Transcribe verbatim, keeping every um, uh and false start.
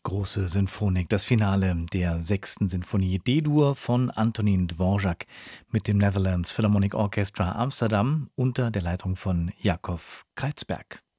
Große Sinfonik, das Finale der sechsten Sinfonie D-Dur von Antonín Dvořák mit dem Netherlands Philharmonic Orchestra Amsterdam unter der Leitung von Jakov Kreizberg.